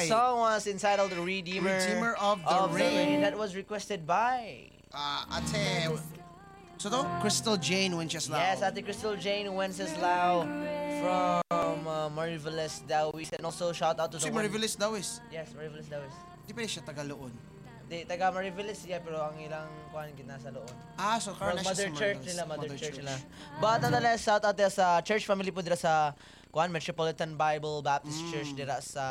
song was entitled Redeemer of the Rain. That was requested by Ate Crystal Jane Wenceslao. Yes, Ate Crystal Jane Wenceslao from Mariveles Dawis. And also shout out to Si Mariveles Dawis. Yes, Mariveles Dawis. Di pa siya Tagaloon. Di, taga Mariveles siya, pero ang ilang kuhan nasa Loon. So karon na siya sa Mother Church nila. But nonetheless, shout out sa church family po dira sa kuhan Metropolitan Bible Baptist Church dira sa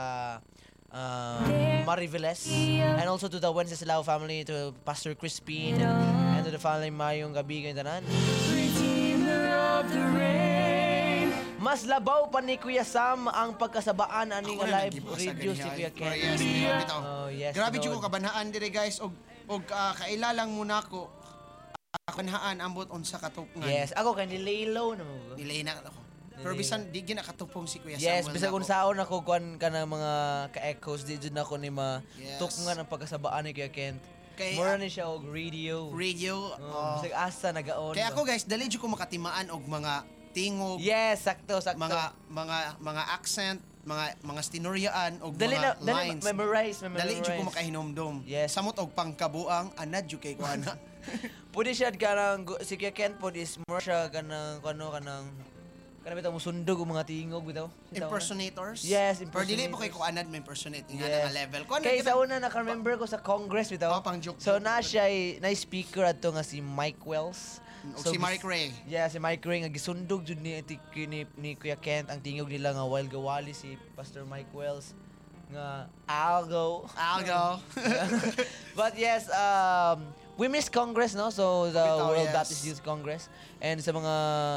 Mariveles. And also to the Wenceslao family, to Pastor Crispin, and to the family Mayong Gabi kayong tanan. Redeemer of the Rain. Mas labaw pa ni Kuya Sam ang pagkasabaan aning live radio si Kuya Ken. Yes, grabe jud ko kabanhaan dire guys og kailalang muna ko kabanhaan ambot unsa katupngan. Yes, ako kay nilaylaw na mo. Delay na ako. Pero bisan di gina katupong si Kuya Yes, Samuel. bisan kung saon ako kuan ka ng mga ka-echoes di jud nako ni tupngan ang pagkasabaan ni Kuya Kent. Mura ni siya og radio. Bisag asa nagaon. Kaya ako guys, dali jud ko makatimaan og mga tingog. Yes, sakto. Mga accent, mga stinuryaan og dali mga dali lines. Memorize. Dali jud ko makahinomdom. Yes. Samot og pangkabuang anad jud kay kuana. Pwede siya kanang si Kuya Kent po is more siya kanang bitaw mo sundog og mga tingog bitaw. Impersonators? Yes, Pero dili po kay kuanad may impersonate nga nga level. Kaya sa una naka-remember ko sa Congress bitaw. Pang joke. So na siya na speaker adto nga si Mike Wells. So, si Mike Ray. Yeah, si Mike Ray nga gisundog jud ni Kuya Kent ang tingog nila nga Wild Gawali si Pastor Mike Wells nga I'll go. But yes, we miss Congress, no? So the World Baptist Youth Congress and sa mga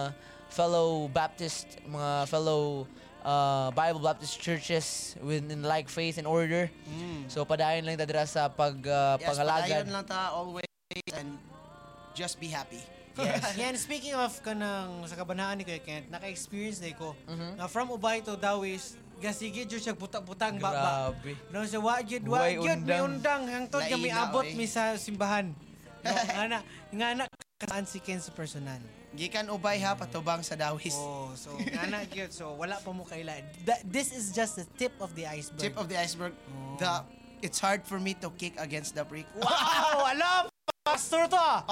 fellow Baptist, mga fellow Bible Baptist churches within like faith and order. So padayon lang ta dira sa pangalagad. Padayon lang ta always and just be happy. Yes. Yan, speaking of kanang sa kabanaan ni Kuya Kent, naka-experience na ko. Na from Ubay to Dawis, gasige jud siya butang baba. Grabe. No, so wa jud may undang hangtod nga mi abot mi sa simbahan. No, nga kataan si Ken sa personal. Gikan Ubay ha patubang sa Dawis. So nga gyud. So wala pa mo kaila. This is just the tip of the iceberg. Tip of the iceberg. It's hard for me to kick against the brick. Wow, alam. Pastor to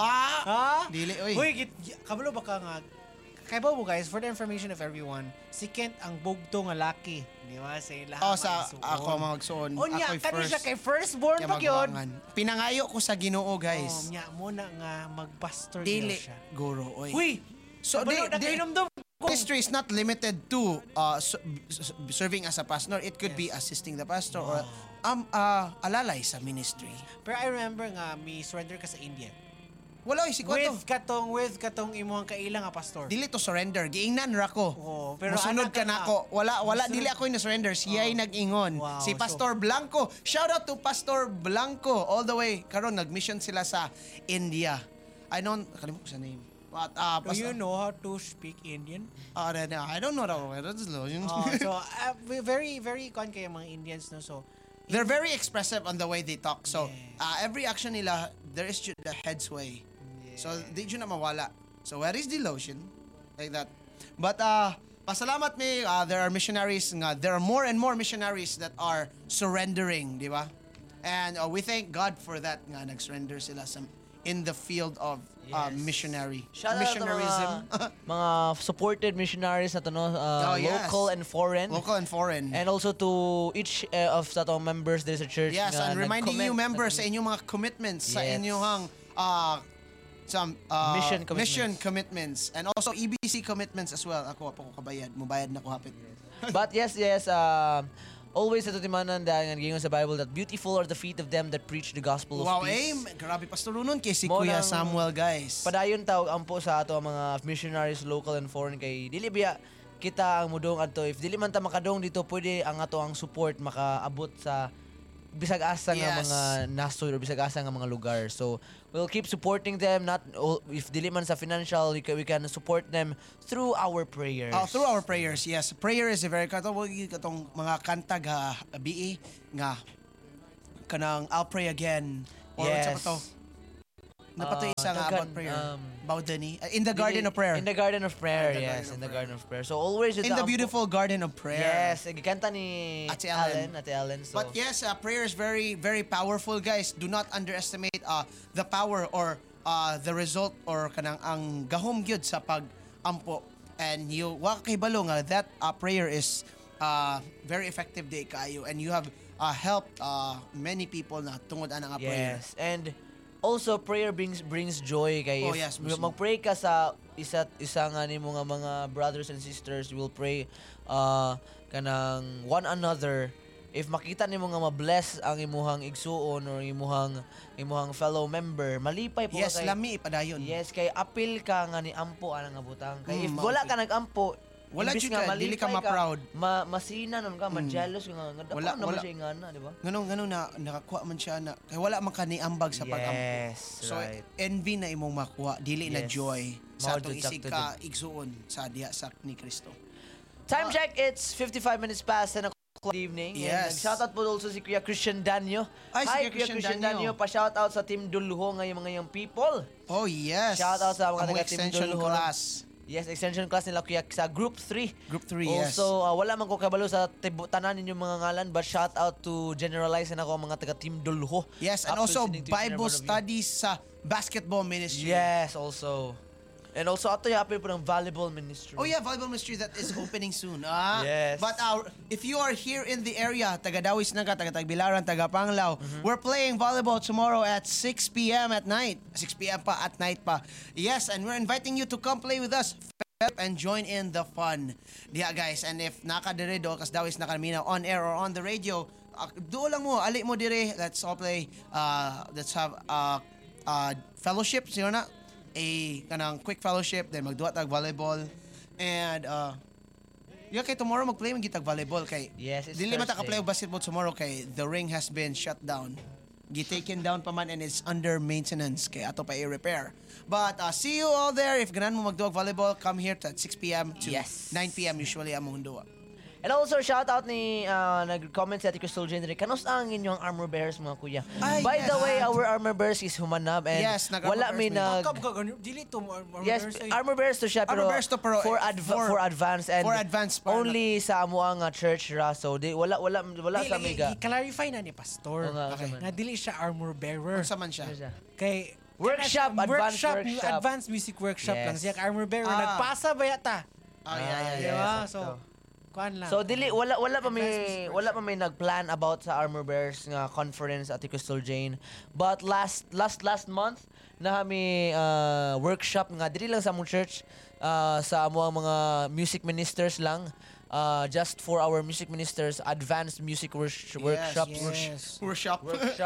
ha? Dili, oy. Uy, kabalo ba ka nga? Kaya ba mo guys, for the information of everyone, si Kent ang bugto nga laki. Di ba? Sa ilaha sa ako magsuon. Nya, kani siya kay firstborn pa yun. Pinangayo ko sa Ginoo guys. Nya, muna nga magpastor dili siya. Guro, oy. Uy! So, ministry is not limited to serving as a pastor. It could be assisting the pastor or alalay sa ministry. Pero I remember nga, may surrender ka sa India. Wala, si Kwato. With katong imuhang kailang nga pastor. Dili to surrender. Giingnan ra ko. Pero musunod ka na ako. Wala, dili ako yung surrender. Siya'y nag-ingon. Wow, si Pastor Blanco. Shout out to Pastor Blanco. All the way. Karon nag-mission sila sa India. Kalimutan ko sa name. Do you know how to speak Indian? I don't know how. So, very, very kayo mga Indians, no? So, they're very expressive on the way they talk. So, every action nila, there is the head's way. So, di na mawala. So, where is the lotion? Like that. But, pasalamat mi, there are missionaries nga. There are more and more missionaries that are surrendering, di ba? And we thank God for that nga, nag-surrender sila in the field of missionarism. Mga supported missionaries na to, no? Local and foreign. Local and foreign. And also to each of sa to members there sa church. Yes, and reminding you members sa inyong mga commitments, sa inyong mission commitments, and also EBC commitments as well. Ako po ko kabayad, mubayad na ko hapit. But yes, always ito timanan dahil nga sa Bible that beautiful are the feet of them that preach the gospel of peace. Wow, grabe pastorunon kay si Kuya Samuel, guys. Padayon tawag ampo sa ato ang mga missionaries local and foreign kay dili biya kita ang mudong adto. If dili man ta makadong dito, pwede ang ato ang support makaabot sa bisag asa nga mga nasod or bisag asa nga mga lugar. So we'll keep supporting them, not if dili man sa financial, we can support them through our prayers. Through our prayers, yes. Prayer is a very katong mga kanta ga BE nga kanang I'll pray again. Or yes. what's to? Napatuloy sa nga daghan, about prayer. About Dani. In the garden of prayer. In the garden of prayer, In the yes. garden of In the prayer. garden of prayer. So always In the beautiful garden of prayer. Yes, gikanta ni Ate Ellen. Ate Ellen. So, But yes, prayer is very, very powerful, guys. Do not underestimate the power or the result or kanang ang gahom gyud sa pag-ampo. And you wa kay balo nga that prayer is very effective day kayo, and you have helped many people na tungod ana nga prayer. yes. And also prayer brings joy kay Oh, if yes, mismo. mag-pray ka sa isa nga nimo nga mga brothers and sisters, will pray kanang one another. If makita nimo nga ma-bless ang imuhang igsuon or imuhang fellow member, malipay po Yes, ka kay lami ipadayon. yes, kay apil ka nga ni ampo ana nga butang. Kay if wala maapil. ka nag-ampo, Wala imbis jud nga ka, dili ka malipay ma-proud. Masina nun ka, ma-jealous ka nga dapat Wala- naman wala. siya ingana, di ba? Ganun na nakakuha man siya na kay wala man ka ni ambag sa pag-ampo. Yes, So right. envy na imong makuha, dili na Yes. joy sa Mao atong jud isig sakto ka igsuon sa diha sa ni Kristo. Time check, it's 55 minutes past 10 o'clock evening. And Yes. shoutout po also si Kuya Christian Danyo. Ay, si Hi, Kuya Christian Danyo. Pa-shoutout sa Team Dulho ngayong mga yung people. Oh yes. Shoutout sa mga Among taga-Team extension Dulho. class. Yes, extension class nila Kuya sa Group 3. Group 3, yes. Also, wala man ko kabalo sa tanan ninyong mga ngalan, but shoutout to generalize na ako ang mga taga-Team Dulho. Yes, and After also listening to each and Bible every one of you. studies sa basketball ministry. Yes, also. And also, ato yung apil po ng volleyball ministry. Oh yeah, volleyball ministry that is opening soon. Yes. But if you are here in the area, taga Dawis na ka, taga Tagbilaran, taga Panglao, we're playing volleyball tomorrow at 6 p.m. at night. 6 p.m. pa at night pa. Yes, and we're inviting you to come play with us and join in the fun. Yeah, guys, and if nakadire do kas Dawis na kanina on air or on the radio, do lang mo, ali mo dire. Let's all play. Let's have fellowship, sino na? Kanang quick fellowship, then magduwa tag volleyball. And kay tomorrow magplay man gitag volleyball kay Yes, it's dili man ta ka Thursday. play og basketball tomorrow kay the ring has been shut down. Gitaken down pa man and it's under maintenance kay ato pa i-repair. But see you all there. If ganan mo magduwa og volleyball, come here at 6 p.m. to Yes. 9 p.m. usually among duwa. And also, shout out ni, nag-comment si Ate Crystal Jenry, kanos ang inyong armor bearers mga kuya? Ay, By the yes. way, our armor bearers is humanab and Yes, nag-armor wala bearers may may nag... Kab ka ganun. Dili to Yes, armor bearers to siya, pero Armor bearers to, pero for, for advance and for advance, para only sa amo ang church ra. So, wala sa miga. I-clarify na ni Pastor. Oo nga, okay. Na dili siya armor bearer. Unsa man siya? Ano siya? Kay Workshop, advanced workshop. Advanced music workshop Yes. lang siya. Armor bearer. Ah. Nagpasa ba yata? Oh yeah. Diba? yes, So, sakto. kuan lang. So dili wala pa may nagplan about sa Armor Bears nga conference at Crystal Jane. But last month na kami workshop nga dili lang sa among church, sa among mga music ministers lang. Just for our music ministers, advanced music workshop. Yes. Workshop.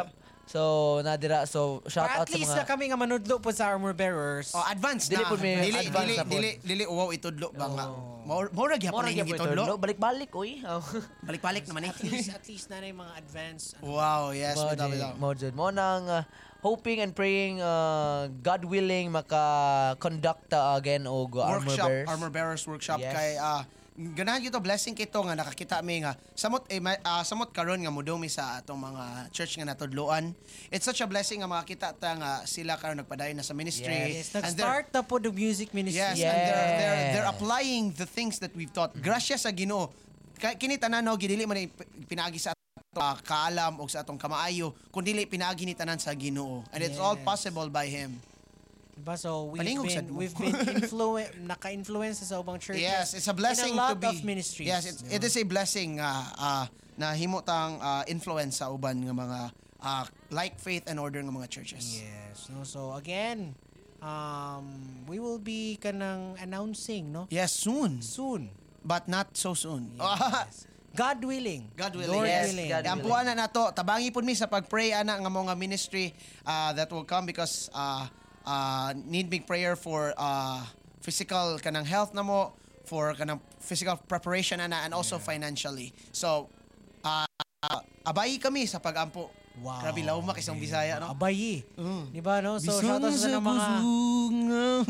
So nadira, so shout But out at sa least mga na kami nga manudlo po sa armor bearers. Oh, advance Dili na. po may advance na po. Dili wow itudlo ba nga. More gyapon Mora na gyapon itudlo. Balik-balik oy. Balik-balik naman eh. At least na yung mga advanced. Wow, yes, bitaw. Mo nang hoping and praying God willing maka-conduct again og Armor Bearers workshop Yes. kay ganahan gyud to blessing kito nga nakakita mi nga samot karon nga modumi sa atong mga church nga natudloan. It's such a blessing nga makakita ta nga sila karon nagpadayon na sa ministry. Yes, And they're- nag-start na po the music ministry. Yes, Yes. and they're applying the things that we've taught. Grasya sa Ginoo. Kini tanan no gidili man pinagi sa atong kaalam o sa atong kamaayo, kundi pinagi ni tanan sa Ginoo. And it's all Yes. possible by him. Diba? So Palingog sad mo. we've been naka-influence sa ubang churches. Yes, it's a blessing in a lot to be. of ministries. Yes, it is a blessing na himo tang influence sa uban nga mga like faith and order nga mga churches. Yes. No? So again, we will be kanang announcing, no? Yes, soon, Soon. but not so soon. Yes. God willing. God willing. Lord Yes, willing. God willing. Ampuan na nato, tabangi pud mi sa pagpray ana nga mga ministry that will come because need big prayer for physical kanang health na mo, for kanang physical preparation ana and also financially. So abayi kami sa pagampo. Wow. Grabe lauma kay isang Bisaya no. Abayi. Di ba, no? So, shout out sa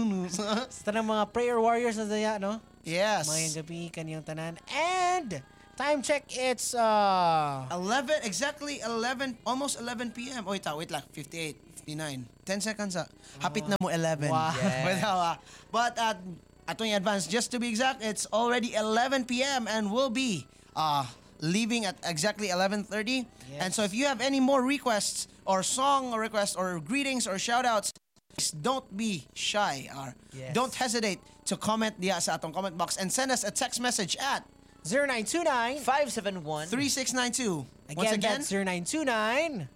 mga prayer warriors na daya, no? Yes. Mayang gabi, kaniyang tanan. And, Time check, it's 11, almost 11 p.m. Oh, wait lang, 58, 59. 10 seconds. Hapit na mo 11. Wow. Yeah. But atong advance, just to be exact, it's already 11 p.m. and we'll be leaving at exactly 11:30. Yes. And so if you have any more requests or song requests or greetings or shoutouts, please don't be shy or Yes. don't hesitate to comment diya sa atong comment box and send us a text message at 0929. 571 3692. Once Again, again, that's 0929.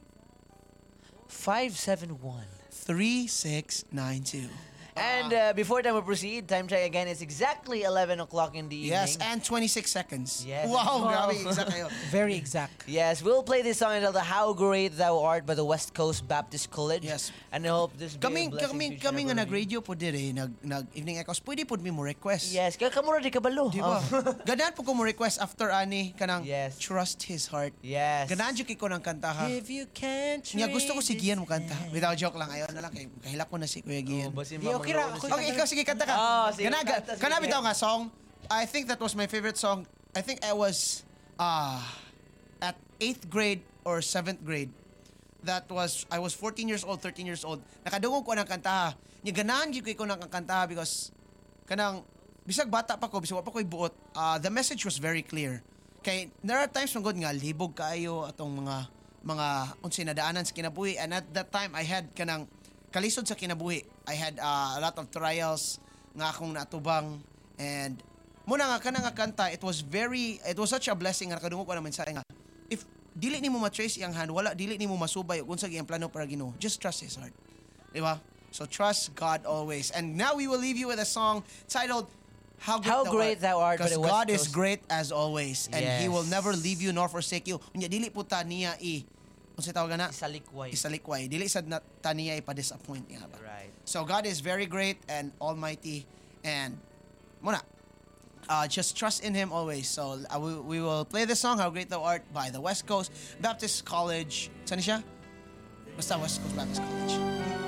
571. 3692. And before time we proceed, time check again, it's exactly 11 o'clock in the evening. Yes, and 26 seconds. Yes. Wow, grabe. Exact kayo. Very exact. Yes, we'll play this song entitled How Great Thou Art by the West Coast Baptist College. Yes. And I hope this be a blessing to each and Kami nga every one of you. nag-radio po dire, nag-evening echoes, pwede po mi mo request. Yes, kaya kamura di kabalo. Di ba? Oh. Ganahan po ko mo request after ani kanang Yes. Trust His Heart. Yes. Ganahan jud kay ko ng kanta ha. If you can't Nga gusto ko si trade Gian mo kanta. Without joke lang, ayaw na lang kay kahilak ko na si Kuya Gian. Oh, basin Di, okay ra. mamang- Okay, ikaw sige kanta ka. Oh, sige, Kana kanta, sige. kana bitaw nga song. I think that was my favorite song. I think I was at 8th grade or 7th grade. I was 14 years old, 13 years old. Nakadungog ko ng kanta. Nya ganahan gyud ko ng kanta because kanang bisag bata pa ko, bisag wa pa ko'y buot. The message was very clear. Kay there are times man nga libog kaayo atong mga unsay nadaanan sa kinabuhi, and at that time I had kanang kalisod sa kinabuhi. I had a lot of trials nga akong natubang, and muna nga kanang nga kanta, it was such a blessing nga nakadungog ko na mensahe nga if dili nimo ma-trace iyang hand, wala dili nimo masubay ug unsa iyang plano para Ginoo. Just trust His heart. Di ba? So trust God always. And now we will leave you with a song titled How Great Thou Art. by Because the West God is Coast. great as always, and He will Yes. never leave you nor forsake you. Unya dili po ta niya unsay tawag na? Isalikway. Isalikway. Dili sad na ta niya ipa-disappoint niya ba. Right. So God is very great and almighty, and muna just trust in Him always. So we will play this song How Great Thou Art by the West Coast Baptist College. Saan siya? Basta West Coast Baptist College.